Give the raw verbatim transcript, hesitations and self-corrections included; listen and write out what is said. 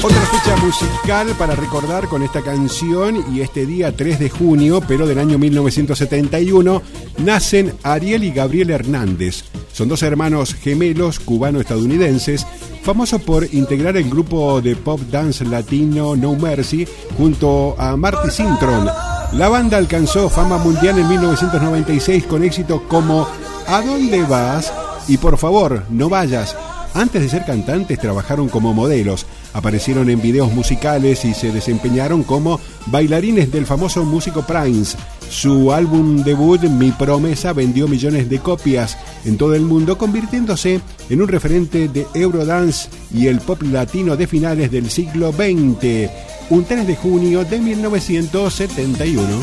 Otra fecha musical para recordar con esta canción, y este día tres de junio, pero del año mil novecientos setenta y uno, nacen Ariel y Gabriel Hernández. Son dos hermanos gemelos cubano-estadounidenses, famosos por integrar el grupo de pop dance latino No Mercy junto a Marty Sintron. La banda alcanzó fama mundial en mil novecientos noventa y seis con éxitos como ¿A dónde vas? Y Por favor, no vayas. Antes de ser cantantes trabajaron como modelos, aparecieron en videos musicales y se desempeñaron como bailarines del famoso músico Prince. Su álbum debut, Mi Promesa, vendió millones de copias en todo el mundo, convirtiéndose en un referente de Eurodance y el pop latino de finales del siglo veinte. Un tres de junio de mil novecientos setenta y uno.